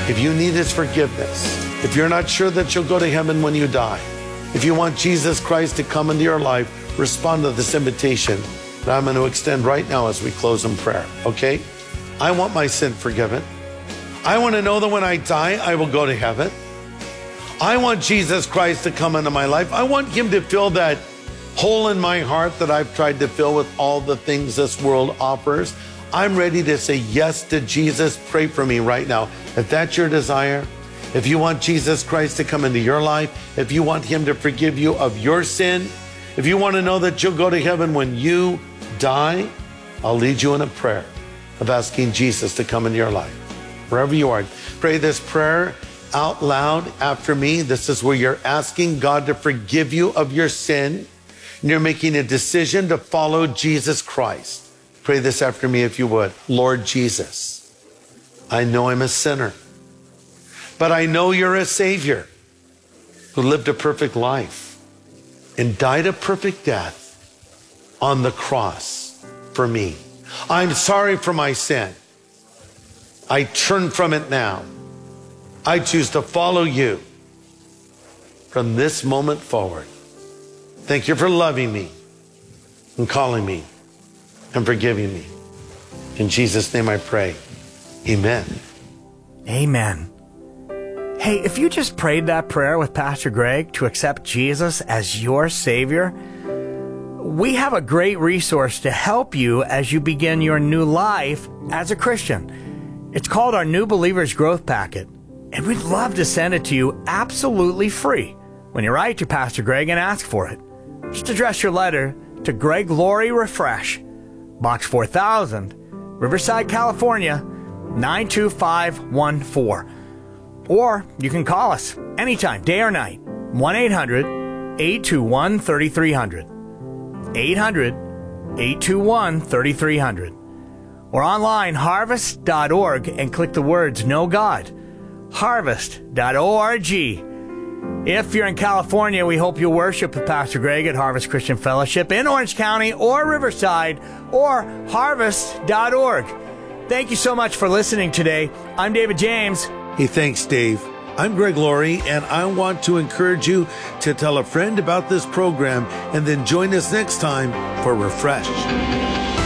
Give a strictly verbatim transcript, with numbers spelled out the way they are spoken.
If you need his forgiveness, if you're not sure that you'll go to heaven when you die, if you want Jesus Christ to come into your life, respond to this invitation that I'm going to extend right now as we close in prayer, okay? I want my sin forgiven. I want to know that when I die, I will go to heaven. I want Jesus Christ to come into my life. I want him to fill that hole in my heart that I've tried to fill with all the things this world offers. I'm ready to say yes to Jesus. Pray for me right now. If that's your desire, if you want Jesus Christ to come into your life, if you want him to forgive you of your sin, if you want to know that you'll go to heaven when you die, I'll lead you in a prayer of asking Jesus to come into your life. Wherever you are, pray this prayer out loud after me. This is where you're asking God to forgive you of your sin, and you're making a decision to follow Jesus Christ. Pray this after me if you would. Lord Jesus, I know I'm a sinner, but I know you're a Savior who lived a perfect life and died a perfect death on the cross for me. I'm sorry for my sin. I turn from it now. I choose to follow you from this moment forward. Thank you for loving me and calling me and forgiving me. In Jesus' name I pray. Amen. Amen. Hey, if you just prayed that prayer with Pastor Greg to accept Jesus as your Savior, we have a great resource to help you as you begin your new life as a Christian. It's called our New Believers Growth Packet, and we'd love to send it to you absolutely free when you write to Pastor Greg and ask for it. Just address your letter to Greg Laurie Refresh, Box four thousand, Riverside, California, nine two five one four. Or you can call us anytime, day or night, one eight hundred, eight two one, three three zero zero, eight hundred, eight two one, three three zero zero. Or online, harvest dot org, and click the words Know God, harvest dot org. If you're in California, we hope you'll worship with Pastor Greg at Harvest Christian Fellowship in Orange County or Riverside or harvest dot org. Thank you so much for listening today. I'm David James. Hey, thanks, Dave. I'm Greg Laurie, and I want to encourage you to tell a friend about this program and then join us next time for Refresh.